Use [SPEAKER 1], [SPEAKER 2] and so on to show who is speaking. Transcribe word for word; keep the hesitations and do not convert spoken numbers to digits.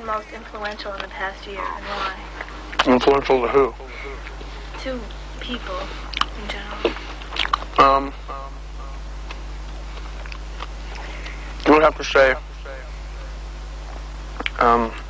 [SPEAKER 1] most influential in the past year, and why?
[SPEAKER 2] Influential to who?
[SPEAKER 1] To people in general.
[SPEAKER 2] Um, I would have to say, um,